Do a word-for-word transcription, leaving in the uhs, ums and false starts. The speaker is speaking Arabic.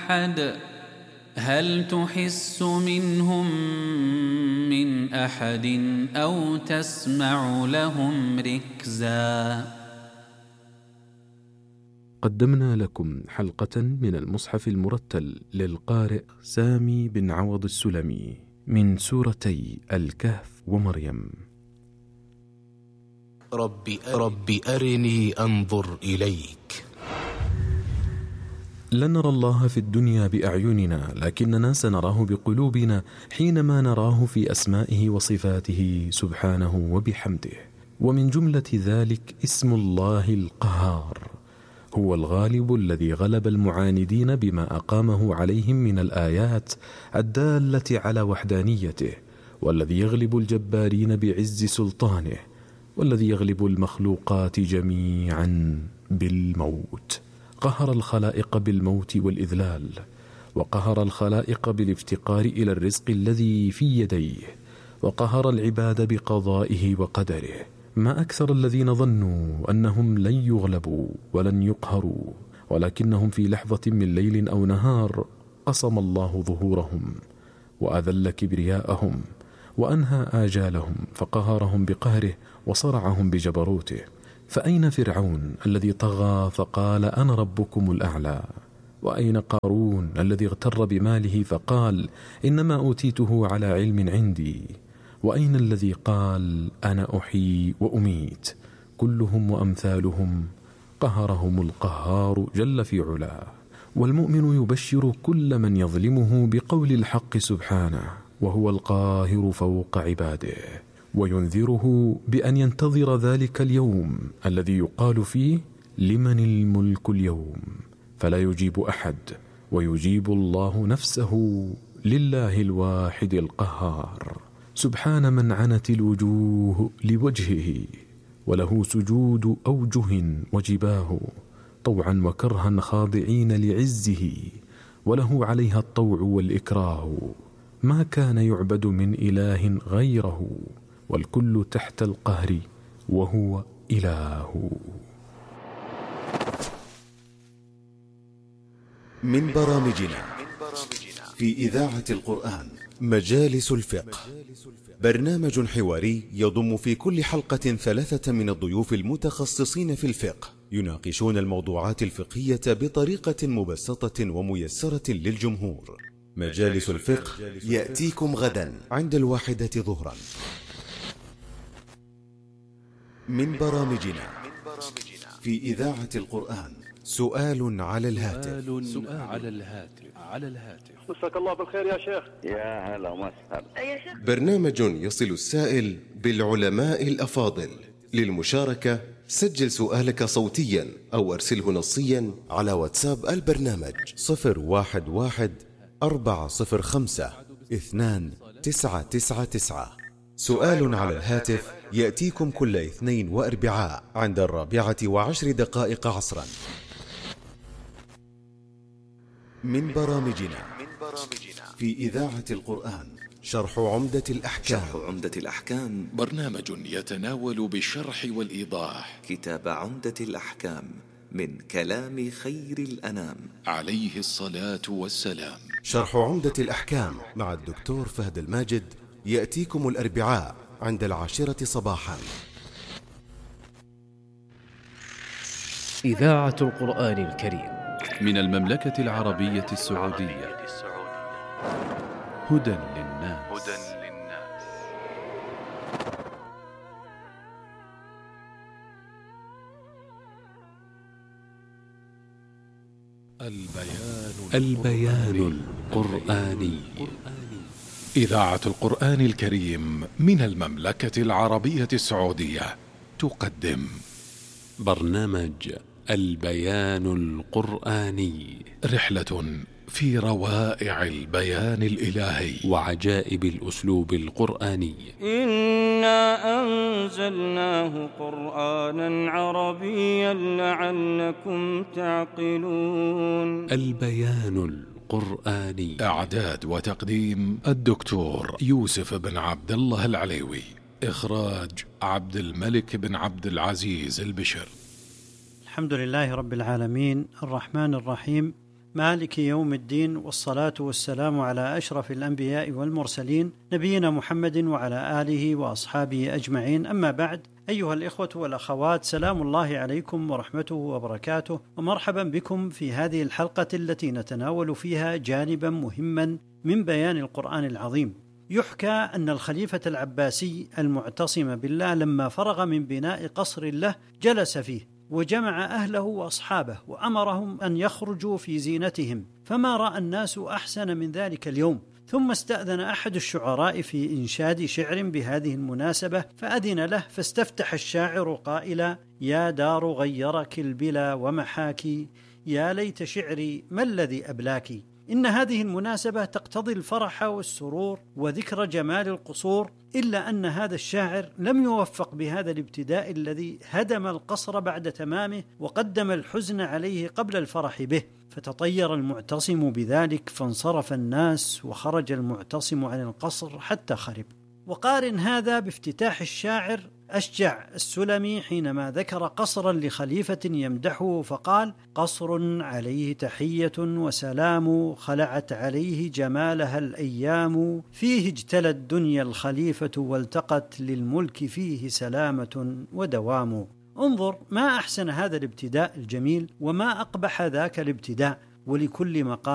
أحد هل تحس منهم من أحد أو تسمع لهم ركزا. قدمنا لكم حلقة من المصحف المرتل للقارئ سامي بن عوض السلمي من سورتي الكهف ومريم. رب, رب أرني أنظر إليك. لن نرى الله في الدنيا بأعيننا، لكننا سنراه بقلوبنا حينما نراه في أسمائه وصفاته سبحانه وبحمده. ومن جملة ذلك اسم الله القهار، هو الغالب الذي غلب المعاندين بما أقامه عليهم من الآيات الدالة على وحدانيته، والذي يغلب الجبارين بعز سلطانه، والذي يغلب المخلوقات جميعا بالموت. قهر الخلائق بالموت والإذلال، وقهر الخلائق بالافتقار إلى الرزق الذي في يديه، وقهر العباد بقضائه وقدره. ما أكثر الذين ظنوا أنهم لن يغلبوا ولن يقهروا، ولكنهم في لحظة من ليل أو نهار قصم الله ظهورهم وأذل كبرياءهم وأنهى آجالهم، فقهرهم بقهره وصرعهم بجبروته. فأين فرعون الذي طغى فقال أنا ربكم الأعلى؟ وأين قارون الذي اغتر بماله فقال إنما أوتيته على علم عندي؟ وأين الذي قال أنا أحيي وأميت؟ كلهم وأمثالهم قهرهم القهار جل في علاه. والمؤمن يبشر كل من يظلمه بقول الحق سبحانه، وهو القاهر فوق عباده، وينذره بأن ينتظر ذلك اليوم الذي يقال فيه لمن الملك اليوم، فلا يجيب أحد، ويجيب الله نفسه لله الواحد القهار. سبحان من عنت الوجوه لوجهه، وله سجود أوجه وجباه، طوعا وكرها خاضعين لعزه، وله عليها الطوع والإكراه. ما كان يعبد من إله غيره، والكل تحت القهر وهو إله. من برامجنا في إذاعة القرآن مجالس الفقه، برنامج حواري يضم في كل حلقة ثلاثة من الضيوف المتخصصين في الفقه، يناقشون الموضوعات الفقهية بطريقة مبسطة وميسرة للجمهور. مجالس الفقه يأتيكم غدا عند الواحدة ظهرا. من برامجنا في إذاعة القرآن سؤال على الهاتف. سؤال على الهاتف على الهاتف مساك الله بالخير يا شيخ. يا هلا وسهلا. برنامج يصل السائل بالعلماء الأفاضل. للمشاركة سجل سؤالك صوتيا أو أرسله نصيا على واتساب البرنامج صفر واحد واحد أربعة صفر خمسة اثنان تسعة تسعة تسعة. سؤال على الهاتف يأتيكم كل اثنين وأربعاء عند الرابعة وعشر دقائق عصرا. من برامجنا في إذاعة القرآن شرح عمدة الأحكام. شرح عمدة الأحكام برنامج يتناول بالشرح والإيضاح كتاب عمدة الأحكام من كلام خير الأنام عليه الصلاة والسلام. شرح عمدة الأحكام مع الدكتور فهد الماجد يأتيكم الأربعاء عند العاشرة صباحا. إذاعة القرآن الكريم من المملكة العربية السعودية. هدى للناس. البيان البيان القرآني. إذاعة القرآن الكريم من المملكة العربية السعودية تقدم برنامج البيان القرآني، رحلة في روائع البيان الإلهي وعجائب الأسلوب القرآني. إنا أنزلناه قرآنا عربيا لعلكم تعقلون. البيان القرآني. إعداد وتقديم الدكتور يوسف بن عبد الله العليوي. إخراج عبد الملك بن عبد العزيز البشر. الحمد لله رب العالمين، الرحمن الرحيم، مالك يوم الدين، والصلاة والسلام على أشرف الأنبياء والمرسلين نبينا محمد وعلى آله وأصحابه أجمعين. أما بعد، أيها الإخوة والأخوات، سلام الله عليكم ورحمته وبركاته، ومرحبا بكم في هذه الحلقة التي نتناول فيها جانبا مهما من بيان القرآن العظيم. يحكى أن الخليفة العباسي المعتصم بالله لما فرغ من بناء قصر له جلس فيه وجمع أهله وأصحابه وأمرهم أن يخرجوا في زينتهم، فما رأى الناس أحسن من ذلك اليوم. ثم استأذن أحد الشعراء في إنشاد شعر بهذه المناسبة فأذن له، فاستفتح الشاعر قائلا: يا دار غيرك البلا ومحاكي، يا ليت شعري ما الذي أبلاكي. إن هذه المناسبة تقتضي الفرح والسرور وذكر جمال القصور، إلا أن هذا الشاعر لم يوفق بهذا الابتداء الذي هدم القصر بعد تمامه وقدم الحزن عليه قبل الفرح به، فتطير المعتصم بذلك فانصرف الناس وخرج المعتصم عن القصر حتى خرب. وقارن هذا بافتتاح الشاعر أشجع السلمي حينما ذكر قصرا لخليفة يمدحه فقال: قصر عليه تحية وسلام، خلعت عليه جمالها الأيام، فيه اجتلت الدنيا الخليفة والتقت للملك فيه سلامة ودوام. انظر ما أحسن هذا الابتداء الجميل وما أقبح ذاك الابتداء، ولكل مقام